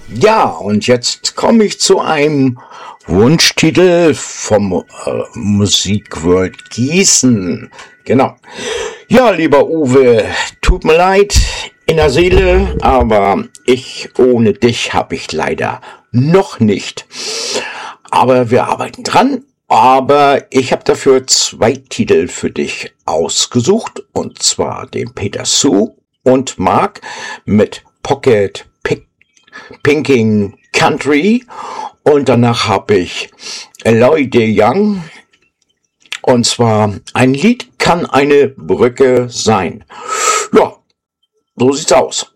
Ja, und jetzt komme ich zu einem Wunschtitel vom Musikworld Gießen. Genau. Ja, lieber Uwe, tut mir leid in der Seele, aber ich ohne dich habe ich leider noch nicht. Aber wir arbeiten dran. Aber ich habe dafür 2 Titel für dich ausgesucht. Und zwar den Peter Sue und Mark mit Pocket Pinking Country. Und danach habe ich Eloy de Young. Und zwar ein Lied kann eine Brücke sein. Ja, so sieht's aus.